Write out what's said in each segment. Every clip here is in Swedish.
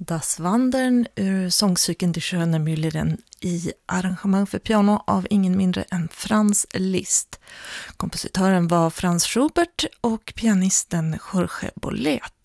Das Wandern ur sångcykeln Die Schöne Müllerin i arrangemang för piano av ingen mindre än Franz Liszt. Kompositören var Franz Schubert och pianisten Jorge Bollet.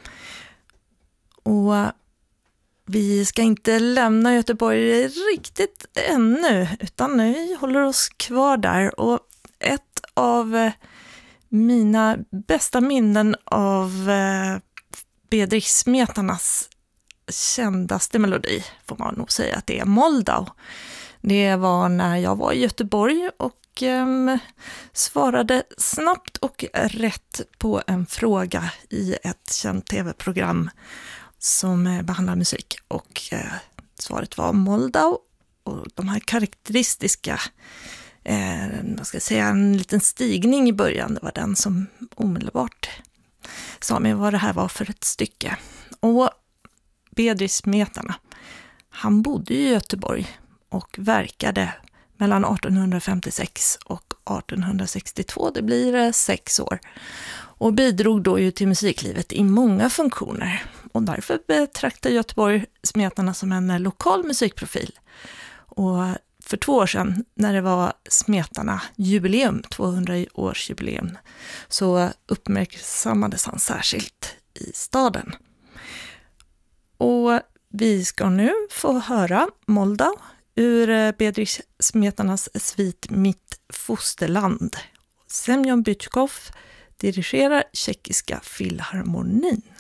Och vi ska inte lämna Göteborg riktigt ännu, utan vi håller oss kvar där. Och ett av mina bästa minnen av Bedrich-Smetanas kändaste melodi får man nog säga att det är Moldau. Det var när jag var i Göteborg och svarade snabbt och rätt på en fråga i ett känt tv-program som behandlar musik. Och svaret var Moldau, och de här karaktäristiska jag ska säga en liten stigning i början, det var den som omedelbart sa mig vad det här var för ett stycke. Och Bedrich-Smetana, han bodde i Göteborg och verkade mellan 1856 och 1862, det blir 6 år. Och bidrog då ju till musiklivet i många funktioner. Och därför betraktar Göteborg Smetana som en lokal musikprofil. Och för 2 år sedan, när det var Smetana jubileum, 200-årsjubileum, så uppmärksammades han särskilt i staden. Och vi ska nu få höra Moldau ur Bedrich-Smetanas svit Mitt fosterland. Semyon Bytjkov dirigerar Tjeckiska filharmonin.